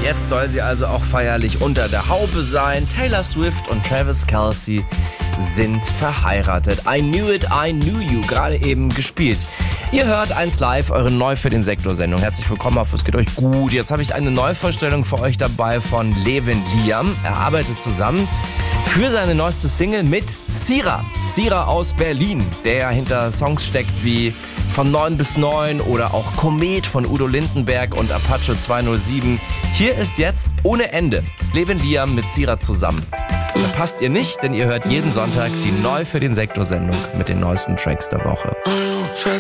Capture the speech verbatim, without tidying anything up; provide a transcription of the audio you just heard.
Jetzt soll sie also auch feierlich unter der Haube sein. Taylor Swift und Travis Kelce sind verheiratet. I Knew It, I Knew You, gerade eben gespielt. Ihr hört eins live, eure Neu für den Sektor-Sendung. Herzlich willkommen, hoffe es geht euch gut. Jetzt habe ich eine Neuvorstellung für euch dabei von Levin Liam. Er arbeitet zusammen für seine neueste Single mit Sira. Sira aus Berlin, der hinter Songs steckt wie Von neun bis neun oder auch Komet von Udo Lindenberg und Apache zweihundertsieben. Hier ist jetzt ohne Ende Levin Liam mit Sira zusammen. Verpasst ihr nicht, denn ihr hört jeden Sonntag die Neu für den Sektor-Sendung mit den neuesten Tracks der Woche.